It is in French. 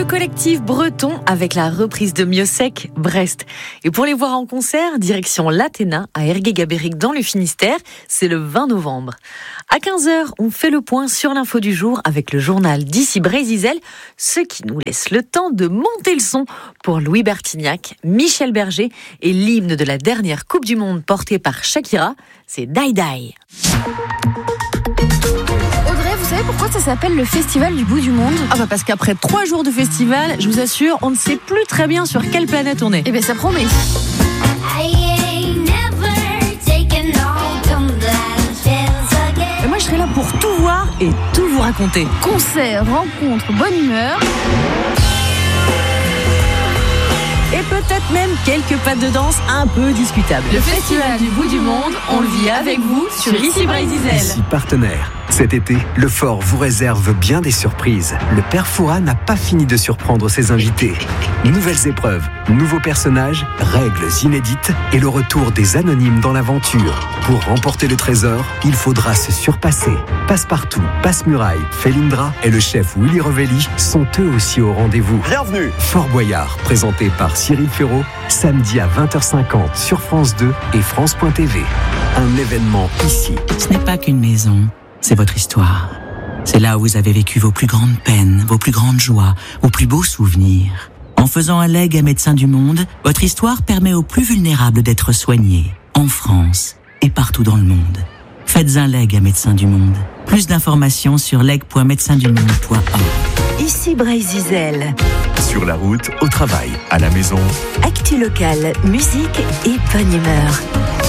collectif breton avec la reprise de Miossec, Brest. Et pour les voir en concert, direction l'Athéna à Ergué-Gabéric dans le Finistère, c'est le 20 novembre. À 15h, on fait le point sur l'info du jour avec le journal d'Ici Brésil, ce qui nous laisse le temps de monter le son pour Louis Bertignac, Michel Berger et l'hymne de la dernière Coupe du Monde portée par Shakira, c'est Die Die. Vous savez pourquoi ça s'appelle le Festival du bout du monde ? Parce qu'après 3 jours de festival, je vous assure, on ne sait plus très bien sur quelle planète on est. Eh bien ça promet. Et moi je serai là pour tout voir et tout vous raconter. Concerts, rencontres, bonne humeur. Et peut-être même quelques pas de danse un peu discutables. Le Festival du bout du monde, on le vit avec vous sur Ici Brésil. Ici partenaire. Cet été, le Fort vous réserve bien des surprises. Le Père Fouras n'a pas fini de surprendre ses invités. Nouvelles épreuves, nouveaux personnages, règles inédites et le retour des anonymes dans l'aventure. Pour remporter le trésor, il faudra se surpasser. Passepartout, Passe-Muraille, Felindra et le chef Willy Revelli sont eux aussi au rendez-vous. Bienvenue. Fort Boyard, présenté par Cyril Ferraud, samedi à 20h50 sur France 2 et France.tv. Un événement ici. Ce n'est pas qu'une maison. C'est votre histoire. C'est là où vous avez vécu vos plus grandes peines, vos plus grandes joies, vos plus beaux souvenirs. En faisant un legs à Médecins du Monde, votre histoire permet aux plus vulnérables d'être soignés, en France et partout dans le monde. Faites un legs à Médecins du Monde. Plus d'informations sur leg.médecindumonde.org. Ici Brésil. Sur la route, au travail, à la maison. Actu locale, musique et bonne humeur.